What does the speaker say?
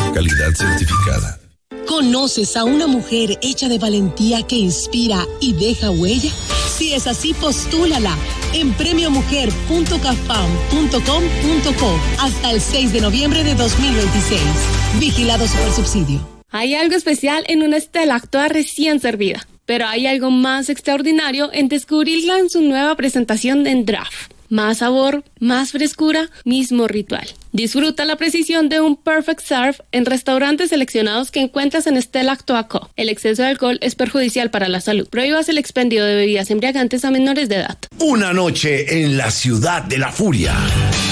Calidad certificada. ¿Conoces a una mujer hecha de valentía que inspira y deja huella? Si es así, postúlala en premiomujer.cafam.com.co hasta el 6 de noviembre de 2026. Vigilado Supersubsidio. Hay algo especial en una Stella Artois recién servida, pero hay algo más extraordinario en descubrirla en su nueva presentación en Draft. Más sabor, más frescura, mismo ritual. Disfruta la precisión de un perfect serve en restaurantes seleccionados que encuentras en Stella Artois Co. El exceso de alcohol es perjudicial para la salud. Prohíbas el expendio de bebidas embriagantes a menores de edad. Una noche en la ciudad de la furia.